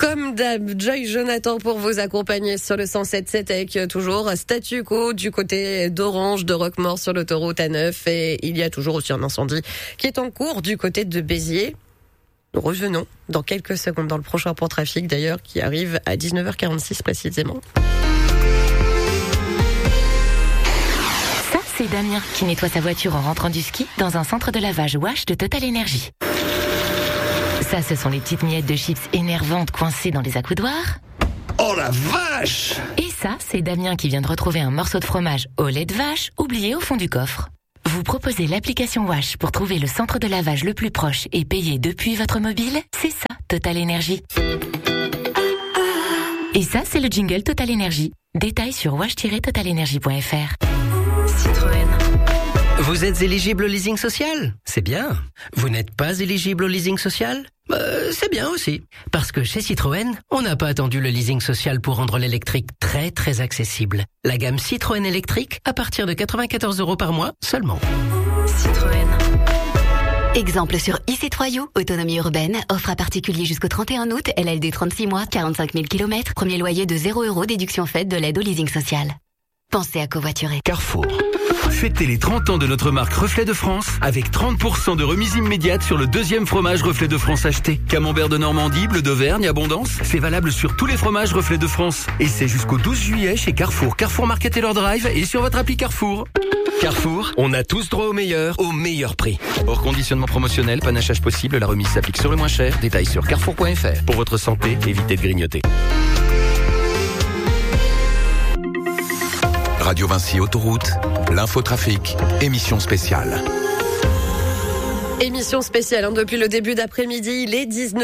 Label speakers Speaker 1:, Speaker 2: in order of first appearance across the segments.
Speaker 1: Comme d'hab, Joy Jonathan pour vous accompagner sur le 107.7 avec toujours statu quo du côté d'Orange, de Roquemaure sur l'autoroute A9 et il y a toujours aussi un incendie qui est en cours du côté de Béziers. Nous revenons dans quelques secondes dans le prochain point trafic d'ailleurs qui arrive à 19h46 précisément.
Speaker 2: Ça, c'est Damien qui nettoie sa voiture en rentrant du ski dans un centre de lavage Wash de Total Energy. Ça, ce sont les petites miettes de chips énervantes coincées dans les accoudoirs.
Speaker 3: Oh la vache!
Speaker 2: Et ça, c'est Damien qui vient de retrouver un morceau de fromage au lait de vache oublié au fond du coffre. Vous proposez l'application Wash pour trouver le centre de lavage le plus proche et payer depuis votre mobile? C'est ça, Total Energy. Et ça, c'est le jingle Total Energy. Détails sur wash-totalenergy.fr.
Speaker 4: Citroën. Vous êtes éligible au leasing social? C'est bien. Vous n'êtes pas éligible au leasing social? C'est bien aussi. Parce que chez Citroën, on n'a pas attendu le leasing social pour rendre l'électrique très très accessible. La gamme Citroën électrique à partir de 94 € par mois seulement.
Speaker 1: Citroën.
Speaker 5: Exemple sur e-C3U, autonomie urbaine, offre à particulier jusqu'au 31 août, LLD 36 mois, 45 000 km, premier loyer de 0 €, déduction faite de l'aide au leasing social. Pensez à covoiturer.
Speaker 3: Carrefour. Fêtez les 30 ans de notre marque Reflet de France avec 30% de remise immédiate sur le deuxième fromage Reflet de France acheté. Camembert de Normandie, bleu d'Auvergne, abondance. C'est valable sur tous les fromages Reflet de France. Et c'est jusqu'au 12 juillet chez Carrefour. Carrefour Market et leur drive et sur votre appli Carrefour. Carrefour, on a tous droit au meilleur prix. Hors conditionnement promotionnel, panachage possible, la remise s'applique sur le moins cher. Détails sur carrefour.fr. Pour votre santé, évitez de grignoter.
Speaker 6: Radio Vinci Autoroute, l'infotrafic, émission spéciale.
Speaker 1: Émission spéciale depuis le début d'après-midi, il est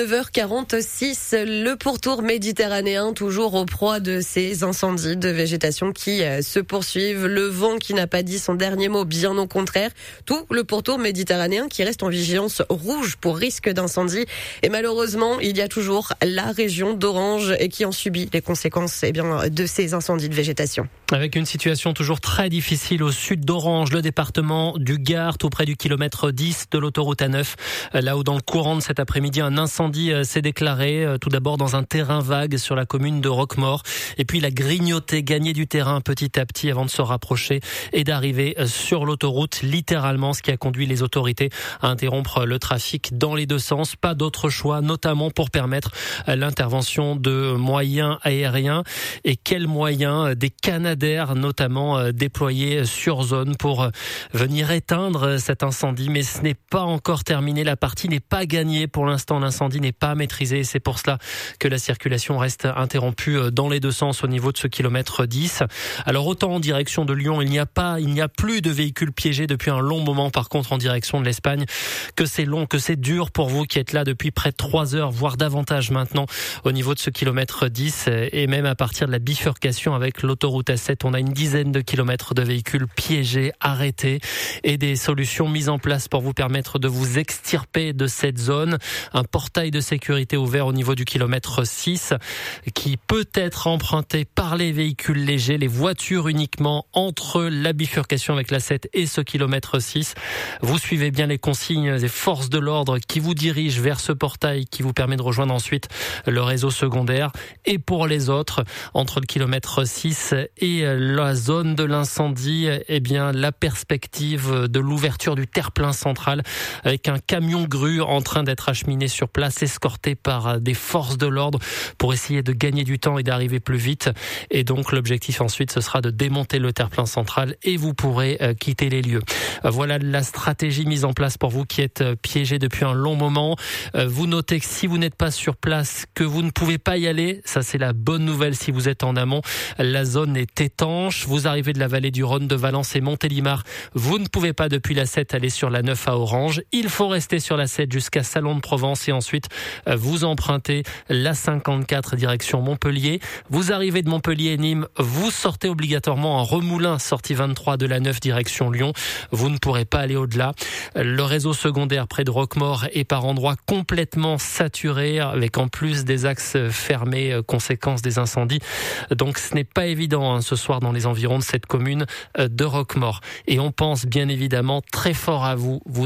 Speaker 1: 19h46, le pourtour méditerranéen toujours au proie de ces incendies de végétation qui se poursuivent, le vent qui n'a pas dit son dernier mot, bien au contraire, tout le pourtour méditerranéen qui reste en vigilance rouge pour risque d'incendie et malheureusement il y a toujours la région d'Orange qui en subit les conséquences de ces incendies de végétation.
Speaker 7: Avec une situation toujours très difficile au sud d'Orange, le département du Gard, tout près du kilomètre 10 de l'autoroute A9, là où dans le courant de cet après-midi, un incendie s'est déclaré, tout d'abord dans un terrain vague sur la commune de Roquemaure, et puis il a grignoté, gagné du terrain petit à petit avant de se rapprocher et d'arriver sur l'autoroute, littéralement, ce qui a conduit les autorités à interrompre le trafic dans les deux sens. Pas d'autre choix, notamment pour permettre l'intervention de moyens aériens. Et quels moyens? Des Canadair notamment déployés sur zone pour venir éteindre cet incendie, mais ce n'est pas encore terminé, la partie n'est pas gagnée pour l'instant, l'incendie n'est pas maîtrisé et c'est pour cela que la circulation reste interrompue dans les deux sens au niveau de ce kilomètre 10. Alors autant en direction de Lyon, il n'y a plus de véhicules piégés depuis un long moment, par contre en direction de l'Espagne, que c'est long, que c'est dur pour vous qui êtes là depuis près de 3 heures, voire davantage maintenant au niveau de ce kilomètre 10 et même à partir de la bifurcation avec l'autoroute A7, on a une dizaine de kilomètres de véhicules piégés, arrêtés et des solutions mises en place pour vous permettre de vous extirper de cette zone. Un portail de sécurité ouvert au niveau du kilomètre 6 qui peut être emprunté par les véhicules légers, les voitures uniquement entre la bifurcation avec la 7 et ce kilomètre 6. Vous suivez bien les consignes des forces de l'ordre qui vous dirigent vers ce portail qui vous permet de rejoindre ensuite le réseau secondaire. Et pour les autres, entre le kilomètre 6 et la zone de l'incendie, la perspective de l'ouverture du terre-plein central avec un camion grue en train d'être acheminé sur place, escorté par des forces de l'ordre pour essayer de gagner du temps et d'arriver plus vite. Et donc l'objectif ensuite, ce sera de démonter le terre-plein central et vous pourrez quitter les lieux. Voilà la stratégie mise en place pour vous qui êtes piégés depuis un long moment. Vous notez que si vous n'êtes pas sur place, que vous ne pouvez pas y aller. Ça, c'est la bonne nouvelle si vous êtes en amont. La zone est étanche. Vous arrivez de la vallée du Rhône, de Valence et Montélimar. Vous ne pouvez pas depuis la 7 aller sur la 9 à Orange. Il faut rester sur la 7 jusqu'à Salon de Provence et ensuite vous empruntez la 54 direction Montpellier. Vous arrivez de Montpellier-Nîmes, vous sortez obligatoirement en Remoulins, sortie 23 de la 9 direction Lyon. Vous ne pourrez pas aller au-delà. Le réseau secondaire près de Roquemaure est par endroits complètement saturé avec en plus des axes fermés, conséquence des incendies. Donc ce n'est pas évident ce soir dans les environs de cette commune de Roquemaure. Et on pense bien évidemment très fort à vous. Vous êtes là depuis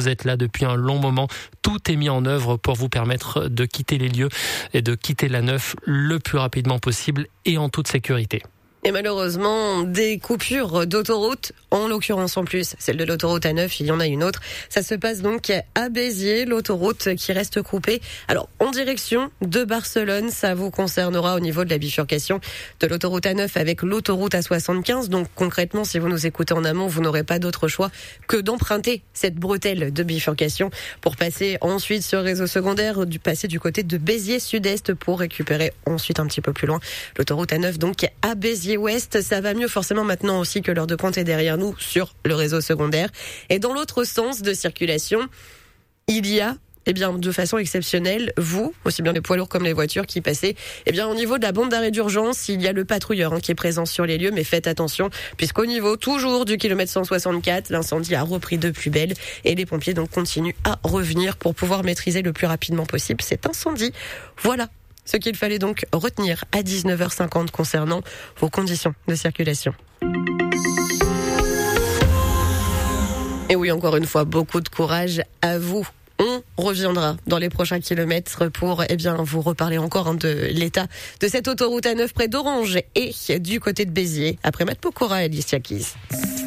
Speaker 7: depuis un long moment. Tout est mis en œuvre pour vous permettre de quitter les lieux et de quitter la Neuf le plus rapidement possible et en toute sécurité.
Speaker 1: Et malheureusement, des coupures d'autoroute, en l'occurrence en plus, celle de l'autoroute A9, il y en a une autre. Ça se passe donc à Béziers, l'autoroute qui reste coupée. Alors, en direction de Barcelone, ça vous concernera au niveau de la bifurcation de l'autoroute A9 avec l'autoroute A75. Donc concrètement, si vous nous écoutez en amont, vous n'aurez pas d'autre choix que d'emprunter cette bretelle de bifurcation pour passer ensuite sur réseau secondaire, passer du côté de Béziers Sud-Est pour récupérer ensuite un petit peu plus loin l'autoroute A9, donc à Béziers Ouest. Ça va mieux forcément maintenant aussi que l'heure de pointe est derrière nous sur le réseau secondaire. Et dans l'autre sens de circulation, il y a de façon exceptionnelle, vous, aussi bien les poids lourds comme les voitures qui passez, au niveau de la bande d'arrêt d'urgence, il y a le patrouilleur qui est présent sur les lieux, mais faites attention, puisqu'au niveau toujours du kilomètre 164, l'incendie a repris de plus belle et les pompiers donc continuent à revenir pour pouvoir maîtriser le plus rapidement possible cet incendie. Voilà ce qu'il fallait donc retenir à 19h50 concernant vos conditions de circulation. Et oui, encore une fois, beaucoup de courage à vous. On reviendra dans les prochains kilomètres pour vous reparler encore de l'état de cette autoroute A9 près d'Orange et du côté de Béziers après Matt Pokora et Alicia Keys.